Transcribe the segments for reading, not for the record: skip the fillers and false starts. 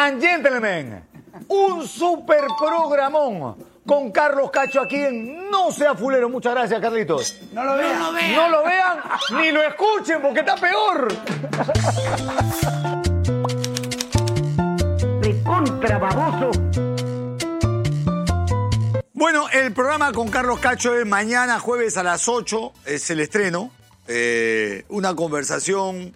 and gentlemen, un super programón con Carlos Cacho aquí en No Sea Fulero. Muchas gracias, Carlitos. No lo vean. No lo vean ni lo escuchen porque está peor. Recontra baboso. Bueno, el programa con Carlos Cacho es mañana, jueves a las 8, es el estreno. Una conversación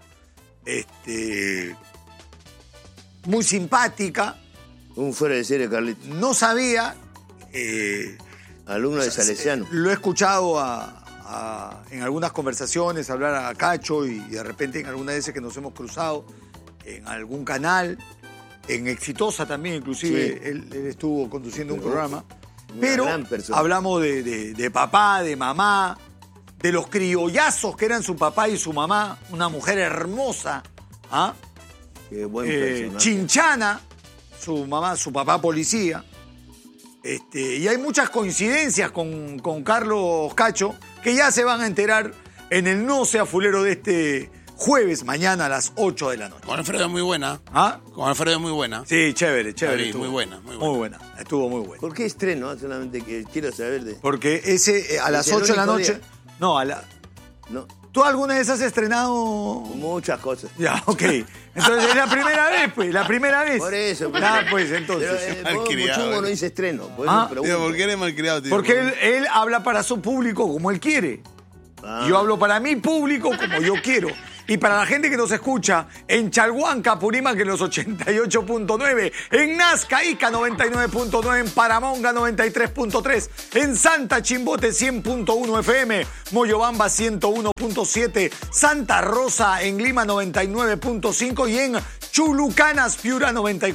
muy simpática. Un fuera de serie, Carlitos. No sabía. Alumno de Salesiano. Lo he escuchado en algunas conversaciones hablar a Cacho y de repente en algunas veces que nos hemos cruzado en algún canal, en Exitosa también, inclusive Sí. él estuvo conduciendo un programa. Una Pero gran persona. hablamos de papá, de mamá, de los criollazos que eran su papá y su mamá, una mujer hermosa, ¿ah? Qué buen personaje. Chinchana, su mamá, su papá policía. Y hay muchas coincidencias con Carlos Cacho que ya se van a enterar en el No Sea Fulero de este jueves, mañana a las 8 de la noche. Con Alfredo es muy buena. ¿Ah? Con Alfredo es muy buena. Sí, chévere. David, estuvo. muy buena. Muy buena, estuvo muy buena. ¿Por qué estreno? Solamente que quiero saber de... Porque ese a las el 8 de la único noche... día. No, No, ¿tú alguna vez has estrenado...? muchas cosas. Ya, ok. Entonces es la primera vez, pues, la primera vez. Por eso. Ya, pues, entonces. Pero, malcriado, Muchungo no ¿eh? dice estreno. Por Ah. eso pregunto. ¿Por qué eres malcriado, tío? Porque él habla para su público como él quiere. Ah. Yo hablo para mi público como yo quiero. Y para la gente que nos escucha en Chalhuanca, Purímac en los 88.9, en Nazca, Ica 99.9, en Paramonga 93.3, en Santa Chimbote 100.1 FM, Moyobamba 101.7, Santa Rosa en Lima 99.5 y en Chulucanas, Piura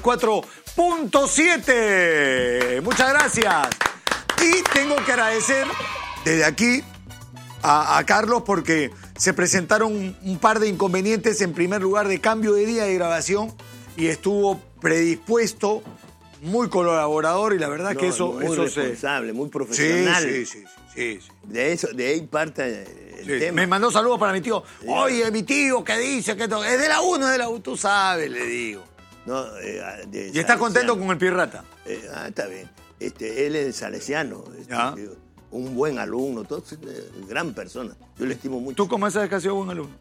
94.7. Muchas gracias. Y tengo que agradecer desde aquí a Carlos porque se presentaron un par de inconvenientes, en primer lugar de cambio de día de grabación y estuvo predispuesto, muy colaborador y la verdad que eso muy responsable, muy profesional. Sí. De ahí parte el tema. Me mandó saludos para mi tío. Oye, mi tío, ¿qué dice? ¿Qué es de la 1, es de la 1, tú sabes, le digo. No, Y está contento con el Pirrata. Está bien. Él es salesiano. Ya. Un buen alumno, todo, gran persona. Yo le estimo mucho. ¿Tú cómo sabes que ha sido buen alumno?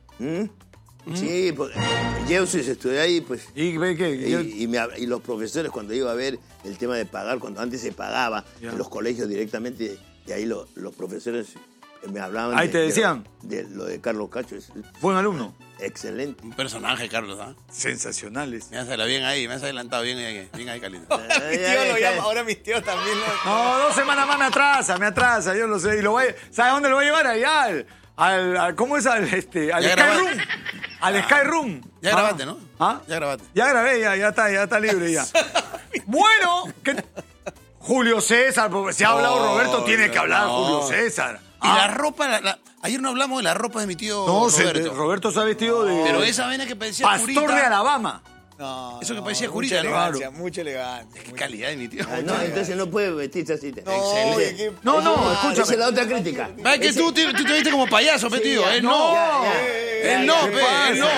Sí, porque yo sí estudié ahí, pues. ¿Y qué? Y los profesores, cuando iba a ver el tema de pagar, cuando antes se pagaba Ya. en los colegios directamente, y ahí los profesores me hablaban. Ahí te decían. De lo de Carlos Cacho. Es Buen alumno. excelente. Un personaje, Carlos, ¿ah? Sensacionales. Me has adelantado bien ahí, Carlitos. Mi tío lo llama, ahora mis tíos también No, 2 semanas más me atrasa, yo lo sé. Y lo voy, ¿sabes dónde lo voy a llevar? Allá ¿cómo es? Al Sky grabaste. Room. Al Sky Room. Ya grabaste, ¿no? ¿Ah? Ya grabaste. Ya grabé, ya está libre ya. Bueno, Julio César, porque si ha hablado Roberto, tiene que hablar Julio César. Y la ropa, ayer no hablamos de la ropa de mi tío No, Roberto. Roberto se ha vestido de Pero esa vaina que parecía pastor curita. de Alabama. No, Eso que parecía mucha curita, ¿no? elegancia, mucha elegancia. Qué calidad de mi tío. No, entonces no puede vestirse así. Oye, qué- No, Esa escúchame. es la otra crítica. ¿Sabes que tú te viste como payaso, pe, tío? Él no. Él no, pe, él no.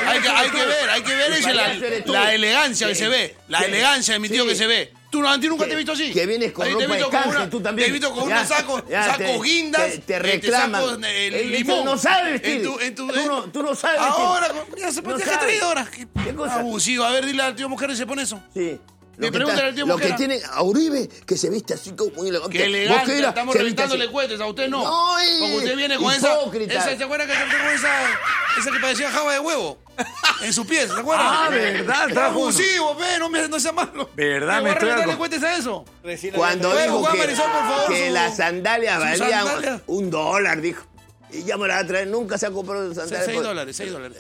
Hay que ver esa la elegancia que se ve. La elegancia de mi tío que se ve. ¿Tú a ti nunca te he visto así? Que vienes con Ahí ropa te he visto de con canje, una- tú también. Te he visto con Ya, unos sacos ya, guindas. te reclaman. sacos, limón. No sabes vestir. Tú no sabes vestir. Ahora, ya se No ¿qué sabes. traído ahora? ¿Qué cosa? Abusivo. A ver, dile al tío Mujer y se pone eso. Sí. Me preguntan al tío Lo que Mosquera. tiene a Uribe, que se viste así como muy elegante. Qué elegante, Mosquera, estamos se viste reventándole así. cohetes, a usted no. No, Porque usted viene con esa. hipócrita. ¿Se acuerda que yo tengo esa que parecía java de huevo? En su pies, ¿se acuerda? Ah, verdad, Está trajo uno. abusivo, ve, no sea malo. Verdad, ¿Me me voy a estoy reventarle acu- cohetes a eso? Recién Cuando ¿Puede dijo jugar, que, Marisol, por favor, que su- las sandalias su valían sandalia? $1, dijo. Y ya me la va a traer, nunca se ha comprado sandalias. $6.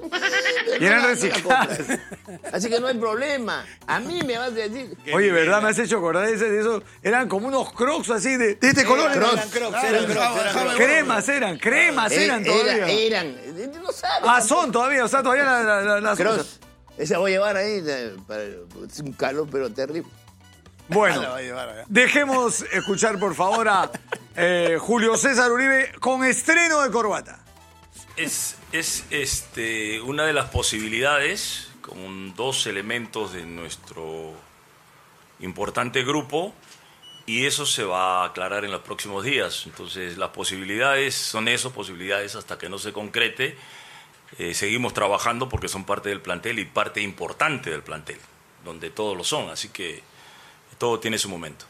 Y eran No la recicladas. compras. Así que no hay problema. A mí me vas a decir. Oye, ¿verdad? Me has hecho acordar de eso. Eran como unos crocs así de este color. Crocs. Eran crocs, eran crocs. Cremas eran todavía. Eran. No sabes. Ah, son todavía, o sea, todavía las Cross. usas. Esa voy a llevar ahí. Es un calor, pero terrible. Bueno, La va a llevar allá. dejemos escuchar por favor a Julio César Uribe con estreno de corbata. Es una de las posibilidades con 2 elementos de nuestro importante grupo y eso se va a aclarar en los próximos días. Entonces las posibilidades son esas posibilidades hasta que no se concrete. Seguimos trabajando porque son parte del plantel y parte importante del plantel, donde todos lo son, así que todo tiene su momento.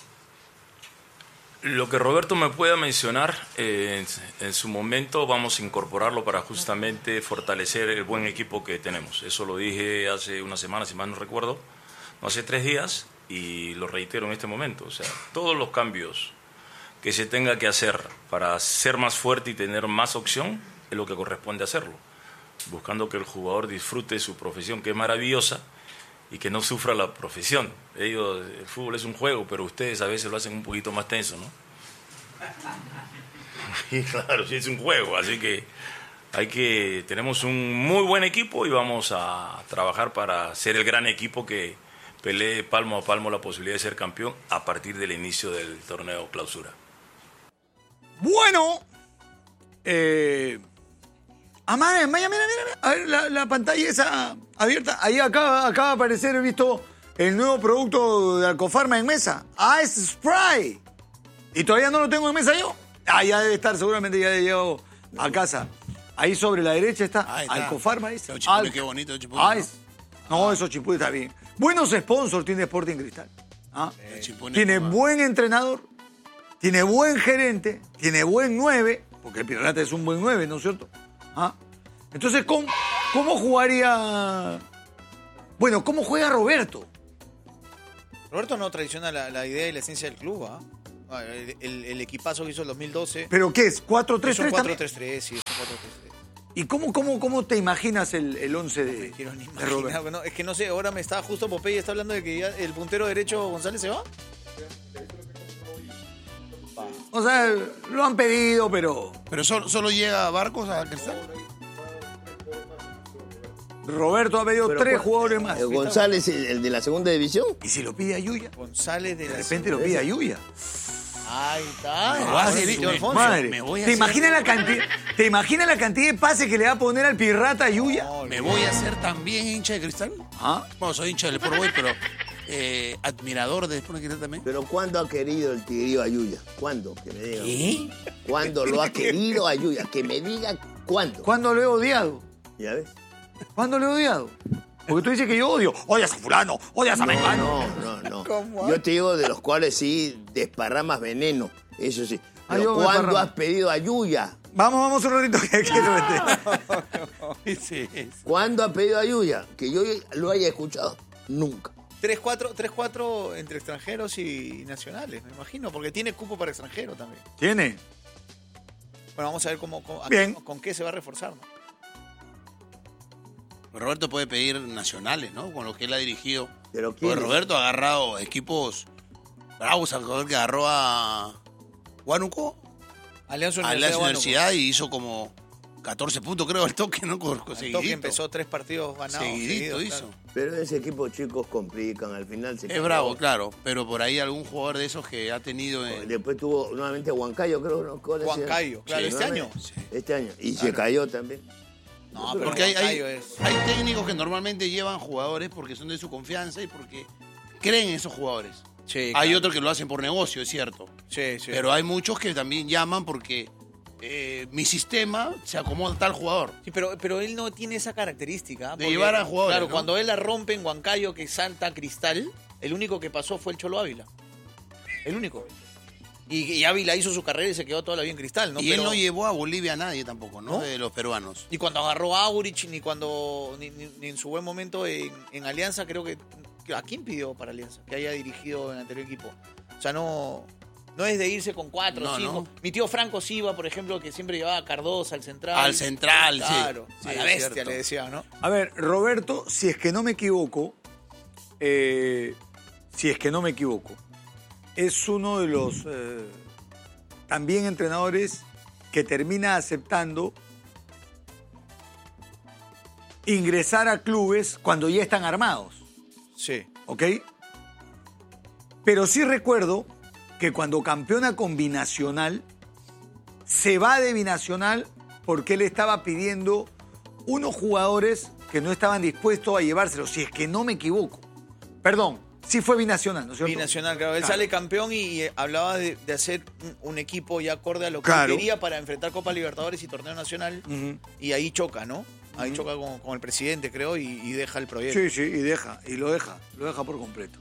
Lo que Roberto me pueda mencionar, en su momento vamos a incorporarlo para justamente fortalecer el buen equipo que tenemos. Eso lo dije hace una semana, si mal no recuerdo, no hace 3 días, y lo reitero en este momento. O sea, todos los cambios que se tenga que hacer para ser más fuerte y tener más opción es lo que corresponde hacerlo, buscando que el jugador disfrute su profesión, que es maravillosa, y que no sufra la profesión. El fútbol es un juego, pero ustedes a veces lo hacen un poquito más tenso, ¿no? Y claro, sí es un juego, así que tenemos un muy buen equipo y vamos a trabajar para ser el gran equipo que pelee palmo a palmo la posibilidad de ser campeón a partir del inicio del torneo clausura. Bueno, mira, a ver la pantalla esa abierta. Ahí acaba de aparecer, he visto el nuevo producto de Alcofarma en mesa. Ice Spray. Y todavía no lo tengo en mesa yo. Ya debe estar, seguramente ya llegado a casa. Ahí sobre la derecha está. Alcofarma. Qué bonito el chimpún. No, esos chimpunes está bien. Buenos sponsors tiene Sporting Cristal. Tiene buen entrenador, tiene buen gerente, tiene buen 9, porque el Pirata es un buen 9, ¿no es cierto? Entonces, ¿cómo jugaría? Bueno, ¿cómo juega Roberto? Roberto no traiciona la idea y la esencia del club, ¿ah? El equipazo que hizo el 2012. ¿Pero qué es? ¿4-3-3 Es un también? 4-3-3, sí, es un 4-3-3. ¿Y cómo te imaginas el 11 No me de quiero ni de imaginar, Roberto? no, es que no sé, ahora me está justo Popeye, está hablando de que ya el puntero derecho González se va. O sea, lo han pedido, pero Pero solo llega Barcos a Cristal. Roberto ha pedido Pero, 3 jugadores más. González, el de la segunda división. ¿Y si lo pide a Yuya? González de De la repente lo pide a Yuya. Ahí está. Me voy a hacer- Tío Alfonso. Madre, me voy a ¿te hacer- imaginas la cantidad de pases que le va a poner al Pirata a Yuya? Me voy a hacer también hincha de Cristal. Bueno, soy hincha del Sport Boys, pero admirador de Sport Cristal también. Pero ¿cuándo ha querido el Tigrillo a Yuya? ¿Cuándo? Que me diga. ¿Qué? ¿Cuándo lo ha querido a Yuya? Que me diga cuándo. ¿Cuándo lo he odiado? ¿Ya ves? ¿Cuándo lo he odiado? Porque tú dices que yo odio. Odias a fulano, odias a mengano. No. ¿Cómo? Yo te digo de los cuales sí desparramas veneno. Eso sí. Pero yo ¿cuándo desparramo. has pedido a Yuya? Vamos un ratito que quiero meter. Sí. ¿Cuándo has pedido a Yuya? Que yo lo haya escuchado. Nunca. 3-4 entre extranjeros y nacionales, me imagino, porque tiene cupo para extranjero también. ¿Tiene? Bueno, vamos a ver Bien. con qué se va a reforzar, ¿no? Roberto puede pedir nacionales, ¿no? Con lo que él ha dirigido. Pero ¿quién? Porque Roberto ha agarrado equipos bravos, a ver que agarró a Huánuco, Alianza a la Universidad. universidad y hizo como 14 puntos, creo, al toque, ¿no? El toque empezó 3 partidos ganados. Seguidito seguidos, hizo. claro. Pero ese equipo chicos complican. Al final se Es quedó. bravo, claro, pero por ahí algún jugador de esos que ha tenido... Después tuvo nuevamente Huancayo, creo. ¿No? ¿Cuál es Huancayo, el? claro, este año. Este año. Y se cayó también. No, pero Porque hay Huancayo es... hay técnicos que normalmente llevan jugadores porque son de su confianza y porque creen en esos jugadores. Sí, Hay claro. otros que lo hacen por negocio, es cierto. Sí. Pero hay muchos que también llaman porque mi sistema se acomoda a tal jugador. Sí, pero él no tiene esa característica. De llevar a jugadores, Claro, ¿no? cuando él la rompe en Huancayo, que salta Cristal, el único que pasó fue el Cholo Ávila. El único. Y Ávila hizo su carrera y se quedó toda la vida en Cristal, ¿no? Y él Pero- no llevó a Bolivia a nadie tampoco, ¿no? ¿No? De los peruanos. Ni cuando agarró a Aurich, ni cuando ni en su buen momento en Alianza, creo que... ¿A quién pidió para Alianza? Que haya dirigido en el anterior equipo. O sea, no es de irse con 4 o No, 5. no. Mi tío Franco Silva, por ejemplo, que siempre llevaba a Cardosa al central. Al central, sí. Claro, Sí, a la es bestia cierto. le decía, ¿no? A ver, Roberto, si es que no me equivoco, es uno de los también entrenadores que termina aceptando ingresar a clubes cuando ya están armados, Sí. ¿ok? Pero sí recuerdo que cuando campeona con Binacional, se va de Binacional porque él estaba pidiendo unos jugadores que no estaban dispuestos a llevárselo, si es que no me equivoco. Perdón, sí fue binacional, ¿no es cierto? Binacional, claro. Él sale campeón y hablaba de hacer un equipo ya acorde a lo que Claro. él quería para enfrentar Copa Libertadores y Torneo Nacional. Y ahí choca, ¿no? Ahí choca con el presidente, creo, y deja el proyecto. Sí, y lo deja por completo.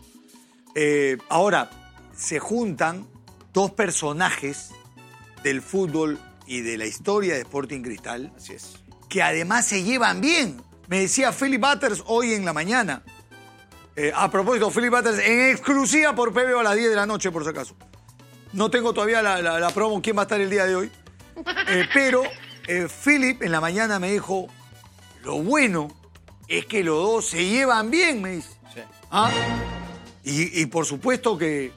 Ahora, se juntan dos personajes del fútbol y de la historia de Sporting Cristal, Así es. que además se llevan bien. Me decía Philip Butters hoy en la mañana. A propósito, Philip Butters en exclusiva por PBO a las 10 de la noche, por si acaso. No tengo todavía la promo, quién va a estar el día de hoy. Pero Philip en la mañana me dijo, lo bueno es que los dos se llevan bien, me dice. Sí. ¿Ah? Y por supuesto que...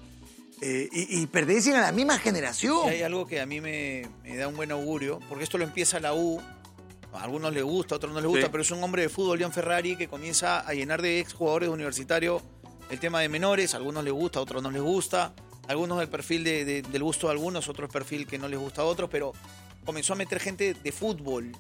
y pertenecen a la misma generación. Y hay algo que a mí me da un buen augurio, porque esto lo empieza la U. A algunos les gusta, a otros no les gusta, Sí. pero es un hombre de fútbol, León Ferrari, que comienza a llenar de exjugadores universitarios el tema de menores. A algunos les gusta, a otros no les gusta. Algunos del perfil del gusto de algunos, otros perfil que no les gusta a otros, pero comenzó a meter gente de fútbol.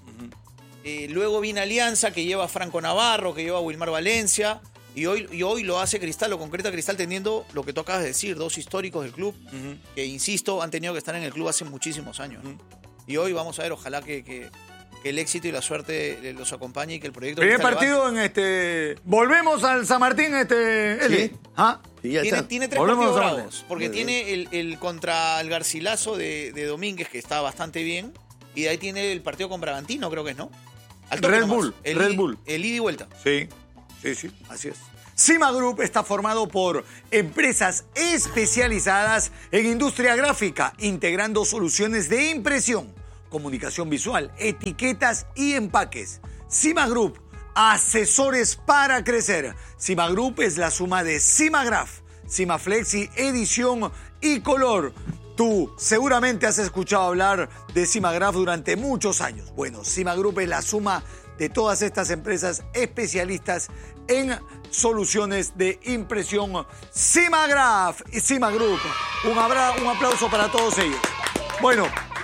Luego viene Alianza, que lleva a Franco Navarro, que lleva a Wilmar Valencia, y hoy lo hace Cristal, lo concreta Cristal, teniendo lo que tú acabas de decir, dos históricos del club, que insisto, han tenido que estar en el club hace muchísimos años. Y hoy vamos a ver, ojalá que el éxito y la suerte los acompañe y que el proyecto... Primer Cristal partido volvemos al San Martín, Eli. Sí. ¿Ah? Sí, ya está. tiene tres Volvemos partidos a San bravos, porque Muy tiene el contra el Garcilaso de Domínguez, que está bastante bien, y de ahí tiene el partido con Bragantino, creo que es, ¿no? Al toque Red nomás. Bull, Red Bull. El ida y vuelta. Sí, así es. Cima Group está formado por empresas especializadas en industria gráfica, integrando soluciones de impresión, comunicación visual, etiquetas y empaques. Cima Group, asesores para crecer. Cima Group es la suma de Cimagraph, Cimaflexi, edición y color. Tú seguramente has escuchado hablar de Cimagraph durante muchos años. Bueno, Cima Group es la suma de todas estas empresas especialistas en soluciones de impresión. Cimagraph y Cima Group. Un aplauso para todos ellos. Bueno,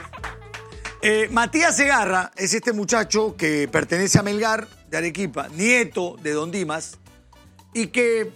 Matías Segarra es este muchacho que pertenece a Melgar de Arequipa, nieto de Don Dimas, y que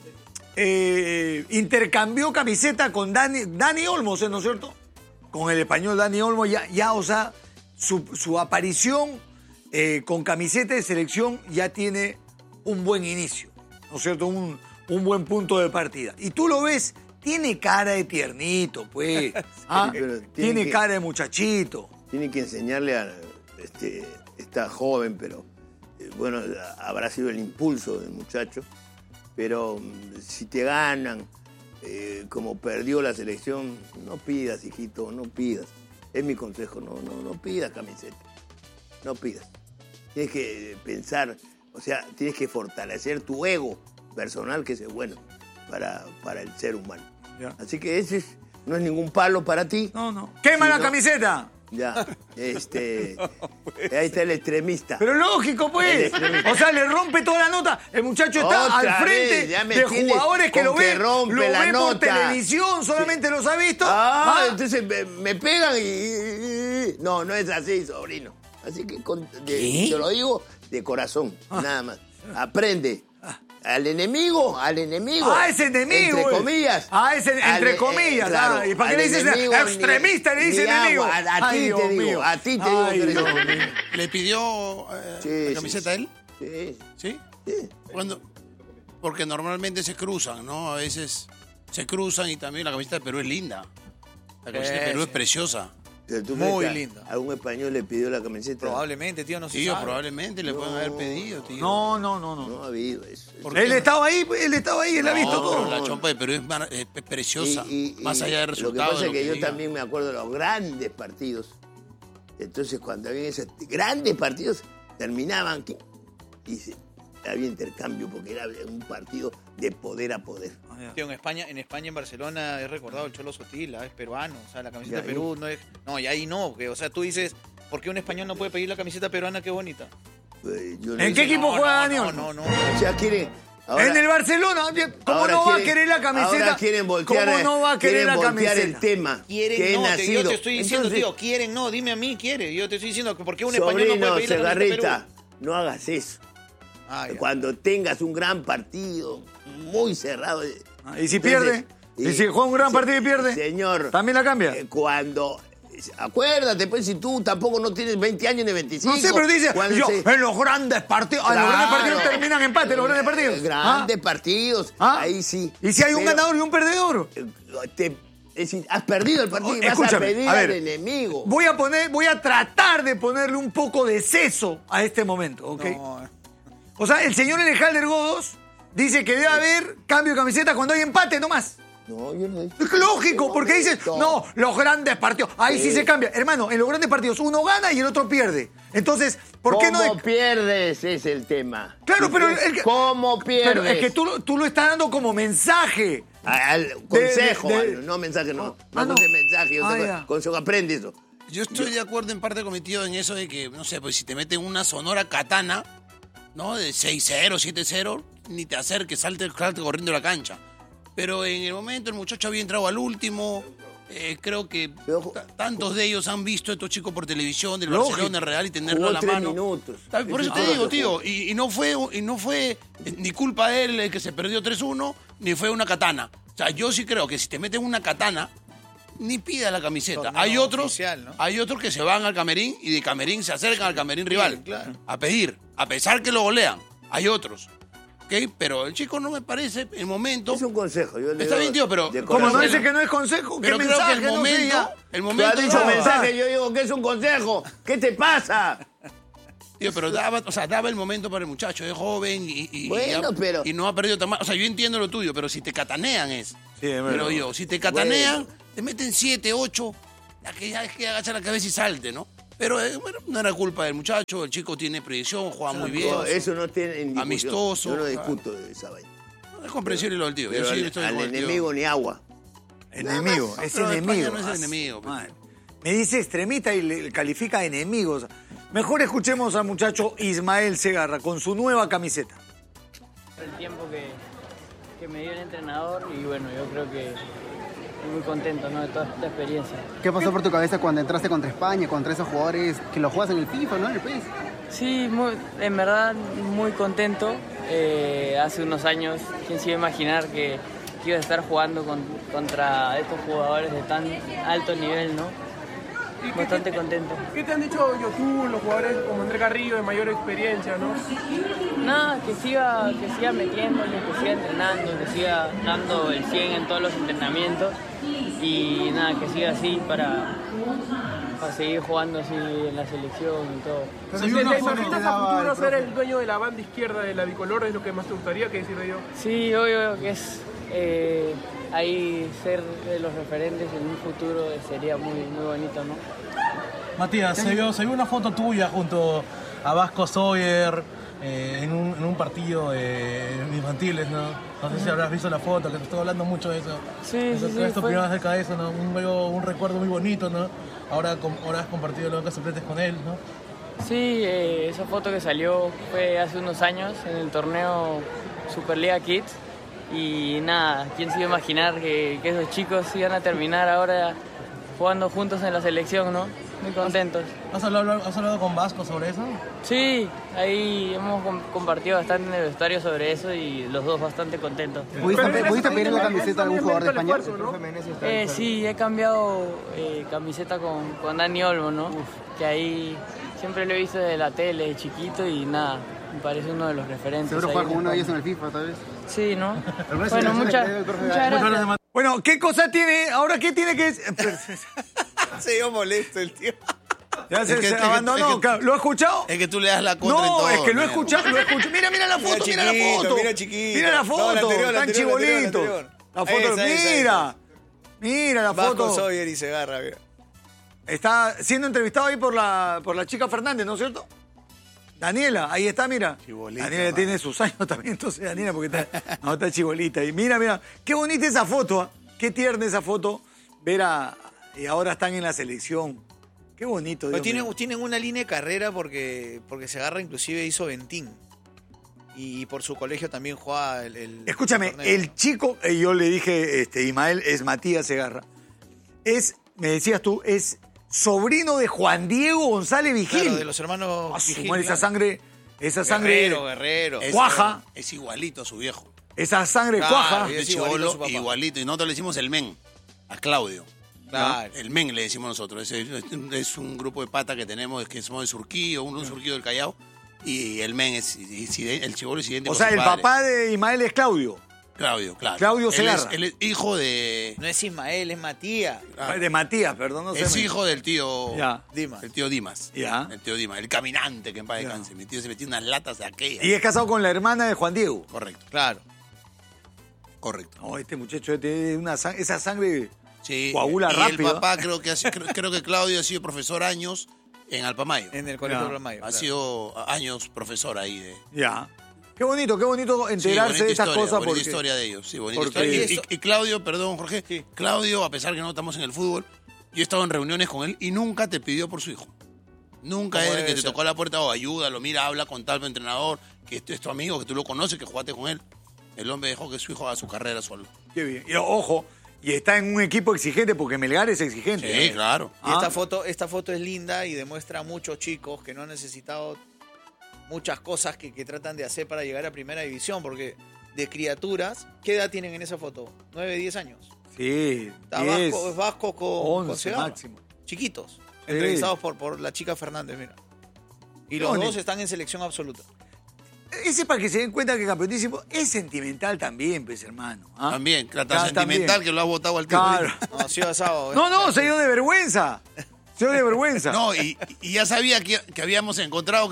intercambió camiseta con Dani Olmos, ¿no es cierto? Con el español Dani Olmos, ya o sea, su aparición con camiseta de selección ya tiene un buen inicio, ¿no es cierto? Un buen punto de partida. Y tú lo ves, tiene cara de tiernito, pues. ¿Ah? pero Tiene cara de muchachito. Tiene que enseñarle a está joven, pero bueno, habrá sido el impulso del muchacho. Pero si te ganan, como perdió la selección, no pidas, hijito, no pidas. Es mi consejo, no pidas camiseta. No pidas. Tienes que pensar, o sea, tienes que fortalecer tu ego personal, que es bueno para el ser humano. Ya. Así que no es ningún palo para ti. No. ¡Quema Sí, la no. camiseta! Ya, ahí está el extremista. Pero lógico, pues. O sea, le rompe toda la nota. El muchacho está Otra al frente vez, ya me de tienes jugadores que con lo que ven, rompe lo la ven por nota. televisión, solamente los ha visto. Entonces me pegan y... No es así, sobrino. Así que te lo digo de corazón, nada más. Aprende. Al enemigo. Ese enemigo. Entre comillas. Entre comillas. Claro, ¿Y para qué le dices enemigo, extremista? Le dice ni enemigo. agua. A Ay, ti Dios te digo, mío. a ti te digo Ay, que eres Dios enemigo. mío. ¿Le pidió Sí, la camiseta a él? Sí. ¿Sí? Sí. Porque normalmente se cruzan, ¿no? A veces se cruzan y también la camiseta de Perú es linda. La camiseta de Perú es preciosa. Pero ¿tú Muy crees que linda. algún español le pidió la camiseta? Probablemente, tío, no se Tío, sabe. probablemente le pueden haber pedido, tío. No. No ha habido eso. ¿Por Él qué? estaba ahí, él ha visto No, todo. pero la chompa de Perú es preciosa. Más allá del Lo que resultado. pasa de es que yo diga. también me acuerdo de los grandes partidos. Entonces, cuando había esos grandes partidos, terminaban había intercambio porque era un partido de poder a poder. Tío, en España, en Barcelona es recordado el Cholo Sotila, es peruano, o sea, la camiseta Ya, de Perú no es... No, y ahí no, que, o sea, tú dices, ¿por qué un español no puede pedir la camiseta peruana? Qué bonita. Yo no ¿En qué hice- equipo juega Dani No, Olmos? no. O sea, quieren... ahora- En el Barcelona. ¿Cómo ahora no va a quieren- querer la camiseta? Ahora quieren voltear, ¿Cómo no va a querer la quieren voltear camiseta? el tema. Quieren, que he no, yo nacido. te estoy diciendo, Entonces, tío, quieren, no, dime a mí, quiere. Yo te estoy diciendo que ¿por qué un español no sobrino, puede pedir la camiseta de Segarrita, Perú? no hagas eso. Cuando tengas un gran partido, muy cerrado. ¿Y si pierde? ¿Y si juega un gran partido y pierde? Señor. ¿También la cambia? Cuando... Acuérdate, pues, si tú tampoco no tienes 20 años ni 25. No sé, pero dice, en los grandes partidos... Claro, los grandes partidos terminan empate, los grandes partidos. Grandes partidos, ahí sí. ¿Y si hay un ganador y un perdedor? Es decir, has perdido el partido y vas a pedir al enemigo. Voy a tratar de ponerle un poco de seso a este momento, ¿ok? No. O sea, el señor Elejalder Godos dice que debe haber cambio de camiseta cuando hay empate nomás. No, yo no. Es lógico, porque dices, no, los grandes partidos, ahí sí se cambia. Hermano, en los grandes partidos uno gana y el otro pierde. Entonces, ¿por qué no? ¿Cómo pierdes? Es el tema. Claro, pero... ¿Cómo pierdes? Pero es que tú lo estás dando como mensaje. Consejo, no mensaje, no. No es mensaje, consejo, aprende eso. Yo estoy de acuerdo en parte con mi tío en eso de que, no sé, pues si te meten una sonora katana, ¿no? De 6-0, 7-0, ni te acerques, salte corriendo la cancha. Pero en el momento el muchacho había entrado al último. Creo que tantos de ellos han visto a estos chicos por televisión del Barcelona, el Real, y tenerlo a la mano. Minutos. Por eso te digo, tío, y no fue ni culpa de él el que se perdió 3-1, ni fue una katana. O sea, yo sí creo que si te meten una katana, ni pida la camiseta. Hay otros que se van al camerín y de camerín se acercan al camerín rival a pedir, a pesar que lo golean. Hay otros. ¿Okay? Pero el chico no me parece, el momento... Es un consejo. Está bien, tío, pero... Como no dice que no es consejo, pero ¿qué creo mensaje? Que el momento... Tú has dicho mensaje, yo digo que es un consejo. ¿Qué te pasa? Tío, pero daba el momento para el muchacho, es joven y no ha perdido tan mal. O sea, yo entiendo lo tuyo, pero si te catanean es. Sí, pero yo, si te catanean, te meten 7, 8, ya es que agacha la cabeza y salte, ¿no? Pero no era culpa del muchacho, el chico tiene predicción, juega muy bien. No, eso no tiene amistoso. Yo no discuto de esa vaina. Es comprensible lo del tío. Pero al enemigo ni agua. Enemigo, es enemigo. No es enemigo. Me dice extremista y le califica enemigos. Mejor escuchemos al muchacho Ismael Segarra con su nueva camiseta. El tiempo que me dio el entrenador y bueno, yo creo que muy contento, ¿no?, de toda esta experiencia. ¿Qué pasó por tu cabeza cuando entraste contra España, contra esos jugadores que los juegas en el FIFA, ¿no?, en el PES? Sí, en verdad muy contento. Hace unos años, ¿quién se iba a imaginar que iba a estar jugando contra estos jugadores de tan alto nivel, ¿no? Bastante contento. ¿Qué te han dicho Yotun, los jugadores como André Carrillo de mayor experiencia, no? Nada, que siga metiéndole, que siga entrenando, que siga dando el 100 en todos los entrenamientos y nada, que siga así para seguir jugando así en la selección y todo. ¿Te imaginas a futuro ser el dueño de la banda izquierda de la bicolor? ¿Es lo que más te gustaría? ¿Qué decirle yo? Sí, obvio que es... ahí ser de los referentes en un futuro sería muy bonito, ¿no? Matías, se vio una foto tuya junto a Vasco Sawyer en un partido de infantiles, ¿no? No sé si habrás visto la foto, que te estoy hablando mucho de eso. Sí. ¿Qué opinabas acerca de eso, no? Un recuerdo muy bonito, ¿no? Ahora has compartido los suplentes con él, ¿no? Sí, esa foto que salió fue hace unos años en el torneo Superliga Kids. Y nada, ¿quién se iba a imaginar que esos chicos iban a terminar ahora jugando juntos en la selección, ¿no? Muy contentos. ¿Has hablado con Vasco sobre eso? Sí, ahí hemos compartido bastante en el vestuario sobre eso y los dos bastante contentos. ¿Pudiste pedir la camiseta a algún jugador de España? Sí, he cambiado camiseta con Dani Olmo, ¿no? Que ahí siempre lo he visto desde la tele, de chiquito y nada, me parece uno de los referentes. ¿Seguro jugar con uno de ellos en el FIFA, tal vez? Sí, ¿no? Bueno, muchas gracias. Bueno, ¿qué cosa tiene? Ahora, ¿qué tiene que...? Se dio molesto el tío. Ya se abandonó. ¿Lo ha escuchado? Es que tú le das la contra en todo. No, es que lo he escuchado. Mira la foto, mira la foto. Mira chiquito. Mira la foto, tan chibolito. La foto, mira la foto. Vasco Sawyer y Segarra, mira. Está siendo entrevistado ahí por la chica Fernández, ¿no es cierto? Daniela, ahí está, mira. Chibolita, Daniela tiene sus años también, entonces Daniela, porque está chibolita. Y mira, qué bonita esa foto, ¿eh? Qué tierna esa foto. Y ahora están en la selección. Qué bonito. Dios tienen una línea de carrera porque Segarra inclusive hizo Ventín. Y por su colegio también juega el Escúchame, el chico, yo le dije, Ismael, es Matías Segarra. Me decías tú, es sobrino de Juan Diego González Vigil. Claro, de los hermanos Vigil. Esa sangre Esa sangre Guerrero. cuaja. Es igualito a su viejo. Esa sangre Claro, cuaja. y es De igualito a su chibolo, papá. igualito. Y nosotros le decimos el men, a Claudio. Claro. El men le decimos nosotros. Es un grupo de pata que tenemos, que somos de Surquillo, un Surquillo del Callao. Y el men el chibolo es idéntico O sea, a su el padre. papá de Ismael es Claudio. Claudio, claro. Claudio Segarra. Él es hijo de... No es Ismael, es Matías. De Matías, perdón, no sé. Es hijo del tío... Ya. Dimas. El tío Dimas. Ya. El tío Dimas. El caminante que en paz descanse. Mi tío se metió unas latas de aquellas. Y es casado con la hermana de Juan Diego. Correcto, Claro. correcto. No, este muchacho tiene esa sangre Sí. coagula y rápido. el papá creo que Claudio ha sido profesor años en Alpamayo. En el colegio Ya. de Mayo. Ha sido años profesor ahí de... Ya. Qué bonito enterarse Sí, de estas cosas. bonita Porque historia de ellos. Sí, bonita porque- historia. Y eso- Y Claudio, perdón, Jorge. Sí. Claudio, a pesar que no estamos en el fútbol, yo he estado en reuniones con él y nunca te pidió por su hijo. Nunca Como es el debe que te ser. tocó la puerta o ayúdalo, mira, habla con tal entrenador, que este es tu amigo, que tú lo conoces, que jugaste con él. El hombre dejó que su hijo haga su carrera solo. Qué bien. Y ojo, y está en un equipo exigente porque Melgar es exigente. Sí, claro. Y Ah. esta foto es linda y demuestra a muchos chicos que no han necesitado muchas cosas que tratan de hacer para llegar a primera división, porque de criaturas, ¿qué edad tienen en esa foto? 9, 10 años. Sí, Está 10, Vasco con 11 Segarra. máximo. Chiquitos, Sí. entrevistados por la chica Fernández, mira. Y Qué los bonito. dos están en selección absoluta. Ese para que se den cuenta que Campeonísimo es sentimental también, pues, hermano. ¿Ah? También, tan Ya, sentimental también. que lo ha votado al tío. Claro. No, sí, asado. No, se dio de vergüenza. Se dio de vergüenza. No, y ya sabía que habíamos encontrado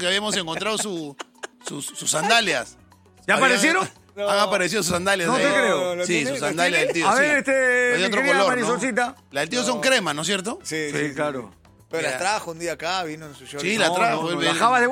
sus sandalias. ¿Ya aparecieron? Han aparecido sus sandalias. No ahí. te creo. ¿Lo Sí, tiene? sus ¿Lo sandalias del tío. A sí. ver, Pero de mi otro querida color, Marisolcita. ¿no? La del tío son cremas, ¿no es cierto? Sí, Sí, claro. Pero las Ya. trajo un día acá, vino en su show. Sí, la trajo. No, él- bajaba de